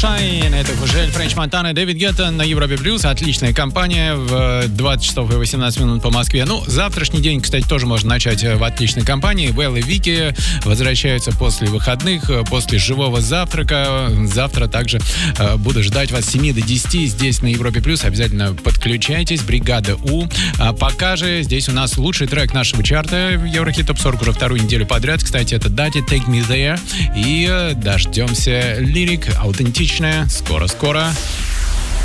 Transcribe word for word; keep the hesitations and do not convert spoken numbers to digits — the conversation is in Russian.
Sunshine. Это Гужель, Френч Монтана, Дэвид Гетта на Европе Плюс. Отличная компания в двадцать часов и восемнадцать минут по Москве. Ну, завтрашний день, кстати, тоже можно начать в отличной компании. Вэл и Вики возвращаются после выходных, после живого завтрака. Завтра также э, буду ждать вас с семи до десяти здесь на Европе Плюс. Обязательно подключайтесь. Бригада У. А пока же здесь у нас лучший трек нашего чарта Еврохит Топ сорок уже вторую неделю подряд. Кстати, это Дати Take Me There. И э, дождемся лирик, аутентичная, скоро-скоро.